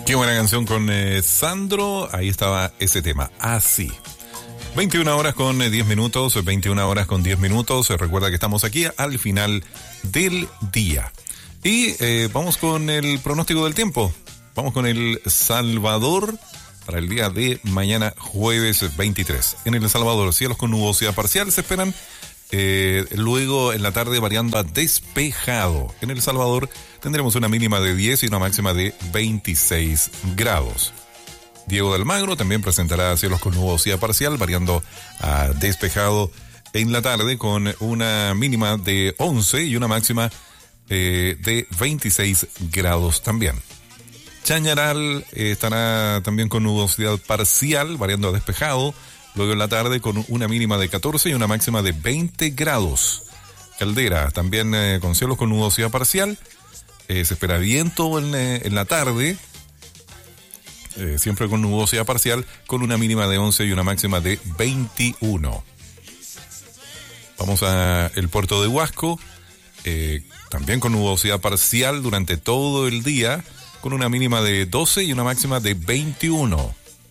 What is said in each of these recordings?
Qué buena canción con Sandro. Ahí estaba ese tema. Así. 21 horas con 10 minutos. 21 horas con 10 minutos. Recuerda que estamos aquí al final del día. Y vamos con el pronóstico del tiempo. Vamos con El Salvador para el día de mañana, jueves 23. En El Salvador, cielos con nubosidad parcial se esperan. Luego en la tarde variando a despejado. En El Salvador tendremos una mínima de 10 y una máxima de 26 grados. Diego de Almagro también presentará cielos con nubosidad parcial variando a despejado en la tarde con una mínima de 11 y una máxima de 26 grados también. Chañaral estará también con nubosidad parcial variando a despejado. Luego en la tarde con una mínima de 14 y una máxima de 20 grados. Caldera también con cielos con nubosidad parcial. Se espera viento en la tarde. Siempre con nubosidad parcial con una mínima de 11 y una máxima de 21. Vamos a el puerto de Huasco. También con nubosidad parcial durante todo el día. Con una mínima de 12 y una máxima de 21.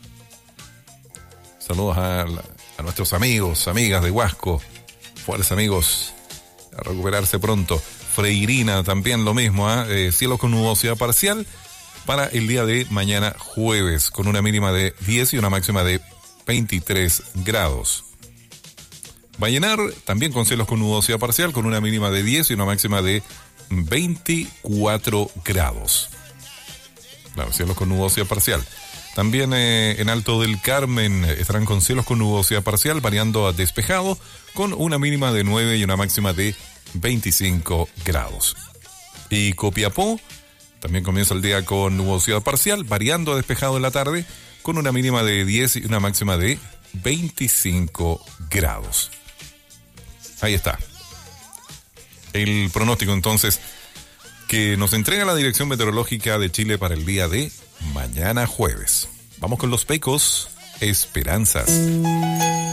Saludos a nuestros amigos, amigas de Huasco. Fuerza, amigos, a recuperarse pronto. Freirina también lo mismo, cielos con nubosidad parcial para el día de mañana jueves, con una mínima de 10 y una máxima de 23 grados. Vallenar también con cielos con nubosidad parcial, con una mínima de 10 y una máxima de 24 grados. Claro, cielos con nubosidad parcial. También en Alto del Carmen estarán con cielos con nubosidad parcial, variando a despejado, con una mínima de 9 y una máxima de 25 grados. Y Copiapó también comienza el día con nubosidad parcial, variando a despejado en la tarde, con una mínima de 10 y una máxima de 25 grados. Ahí está. El pronóstico entonces que nos entrega la Dirección Meteorológica de Chile para el día de mañana jueves. Vamos con los pecos, esperanzas.